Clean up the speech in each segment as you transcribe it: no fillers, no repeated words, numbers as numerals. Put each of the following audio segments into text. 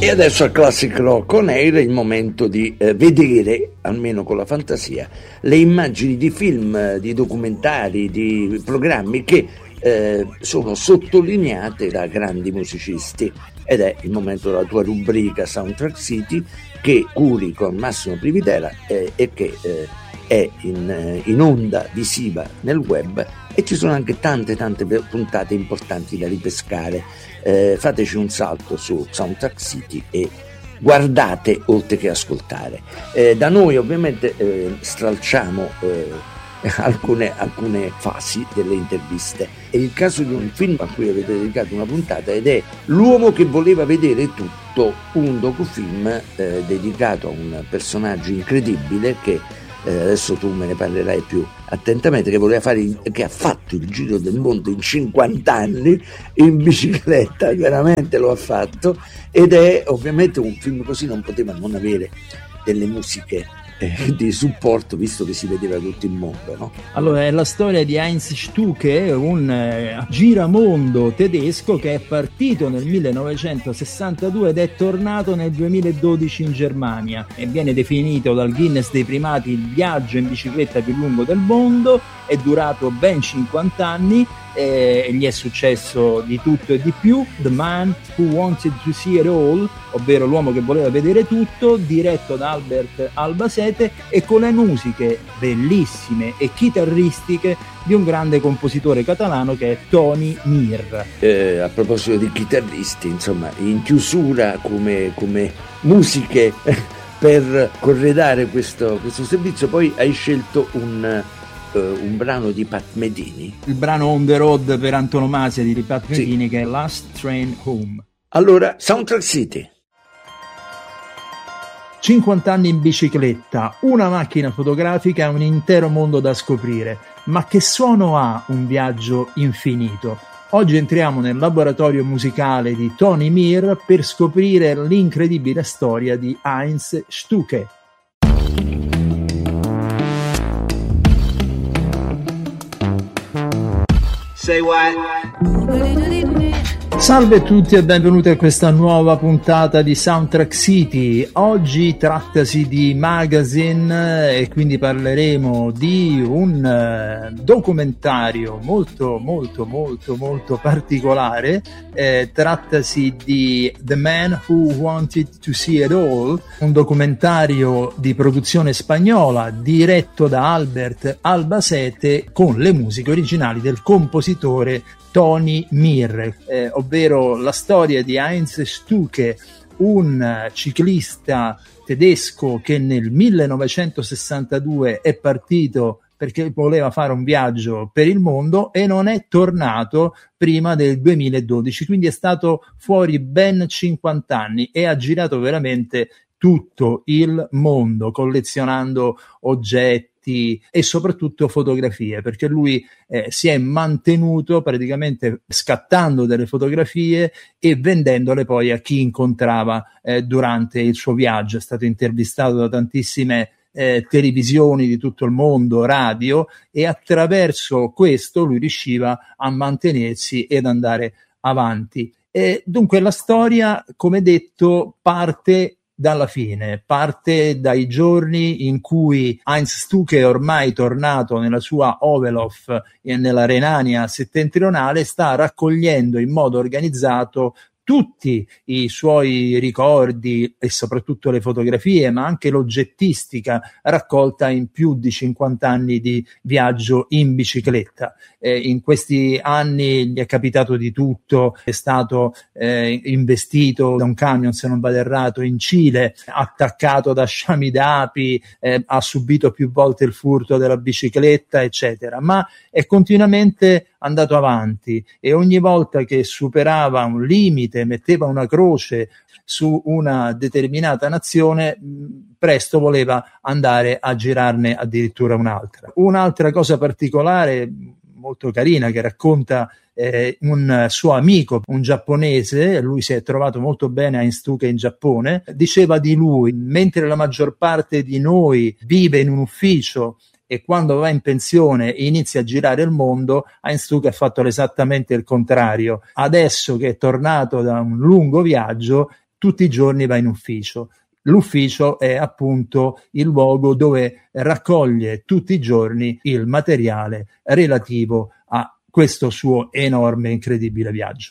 E adesso al Classic Rock On Air è il momento di vedere, almeno con la fantasia, le immagini di film, di documentari, di programmi che sono sottolineate da grandi musicisti, ed è il momento della tua rubrica Soundtrack City, che curi con Massimo Privitera e che è in onda visiva nel web, e ci sono anche tante puntate importanti da ripescare. Fateci un salto su Soundtrack City e guardate oltre che ascoltare. Da noi ovviamente stralciamo alcune fasi delle interviste. È il caso di un film a cui avete dedicato una puntata, ed è L'uomo che voleva vedere tutto, un docufilm dedicato a un personaggio incredibile che adesso tu me ne parlerai più attentamente, che ha fatto il giro del mondo in 50 anni in bicicletta, veramente lo ha fatto, ed è ovviamente un film così, non poteva non avere delle musiche di supporto, visto che si vedeva tutto il mondo, no? Allora, è la storia di Heinz Stuke, un giramondo tedesco che è partito nel 1962 ed è tornato nel 2012 in Germania, e viene definito dal Guinness dei primati il viaggio in bicicletta più lungo del mondo. È durato ben 50 anni e gli è successo di tutto e di più. The Man Who Wanted to See It All, ovvero l'uomo che voleva vedere tutto, diretto da Albert Albacete e con le musiche bellissime e chitarristiche di un grande compositore catalano che è Toni Mir. A proposito di chitarristi, insomma, in chiusura come musiche per corredare questo servizio, poi hai scelto un brano di Pat Metheny, il brano On the Road per antonomasia di Pat Metheny, sì, che è Last Train Home. Allora, Soundtrack City. 50 anni in bicicletta, una macchina fotografica e un intero mondo da scoprire. Ma che suono ha un viaggio infinito? Oggi entriamo nel laboratorio musicale di Toni Mir per scoprire l'incredibile storia di Heinz Stuke. Say what? Salve a tutti e benvenuti a questa nuova puntata di Soundtrack City. Oggi trattasi di magazine e quindi parleremo di un documentario molto particolare. Trattasi di The Man Who Wanted to See It All, un documentario di produzione spagnola diretto da Albert Albacete con le musiche originali del compositore Toni Mir, ovvero la storia di Heinz Stuke, un ciclista tedesco che nel 1962 è partito perché voleva fare un viaggio per il mondo e non è tornato prima del 2012, quindi è stato fuori ben 50 anni e ha girato veramente tutto il mondo, collezionando oggetti e soprattutto fotografie, perché lui si è mantenuto praticamente scattando delle fotografie e vendendole poi a chi incontrava durante il suo viaggio. È stato intervistato da tantissime televisioni di tutto il mondo, radio, e attraverso questo lui riusciva a mantenersi ed andare avanti. E dunque la storia, come detto, parte dalla fine, parte dai giorni in cui Heinz Stuke, ormai tornato nella sua Oberhof e nella Renania settentrionale, sta raccogliendo in modo organizzato tutti i suoi ricordi e soprattutto le fotografie, ma anche l'oggettistica raccolta in più di 50 anni di viaggio in bicicletta. In questi anni gli è capitato di tutto, è stato investito da un camion, se non vado errato, in Cile, attaccato da sciami d'api, ha subito più volte il furto della bicicletta, eccetera, ma è continuamente andato avanti e ogni volta che superava un limite, metteva una croce su una determinata nazione, presto voleva andare a girarne addirittura un'altra. Un'altra cosa particolare, molto carina, che racconta un suo amico, un giapponese, lui si è trovato molto bene a Heinz Stuke in Giappone, diceva di lui: mentre la maggior parte di noi vive in un ufficio e quando va in pensione inizia a girare il mondo, Heinz Stuke ha fatto esattamente il contrario. Adesso che è tornato da un lungo viaggio tutti i giorni va in ufficio. L'ufficio è appunto il luogo dove raccoglie tutti i giorni il materiale relativo a questo suo enorme e incredibile viaggio.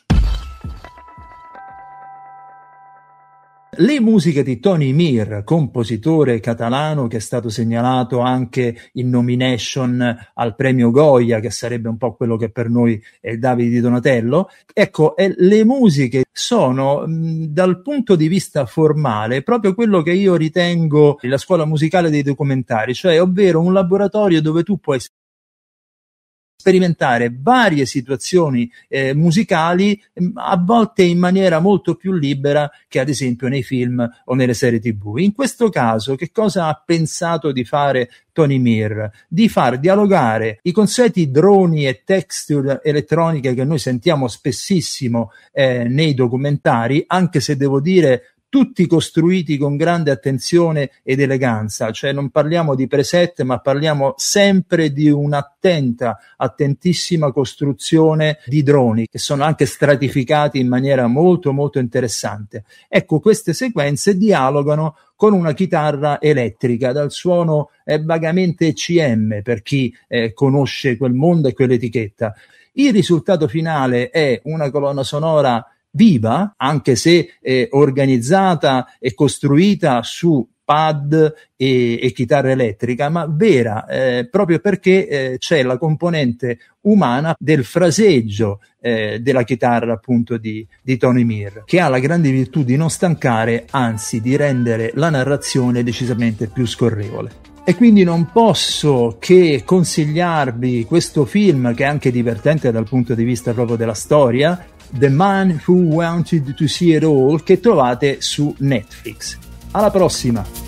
Le musiche di Tony Mir, compositore catalano che è stato segnalato anche in nomination al premio Goya, che sarebbe un po' quello che per noi è il David di Donatello. Ecco, le musiche sono dal punto di vista formale proprio quello che io ritengo la scuola musicale dei documentari, cioè ovvero un laboratorio dove tu puoi sperimentare varie situazioni musicali, a volte in maniera molto più libera che ad esempio nei film o nelle serie TV. In questo caso, che cosa ha pensato di fare Tony Mir? Di far dialogare i consueti droni e texture elettroniche che noi sentiamo spessissimo nei documentari, anche se devo dire tutti costruiti con grande attenzione ed eleganza, cioè non parliamo di preset, ma parliamo sempre di attentissima costruzione di droni che sono anche stratificati in maniera molto molto interessante. Ecco, queste sequenze dialogano con una chitarra elettrica dal suono vagamente ECM per chi conosce quel mondo e quell'etichetta. Il risultato finale è una colonna sonora viva, anche se organizzata e costruita su pad e chitarra elettrica, ma vera, proprio perché c'è la componente umana del fraseggio della chitarra appunto di Tony Mir, che ha la grande virtù di non stancare, anzi di rendere la narrazione decisamente più scorrevole. E quindi non posso che consigliarvi questo film, che è anche divertente dal punto di vista proprio della storia, The Man Who Wanted to See It All, che trovate su Netflix. Alla prossima!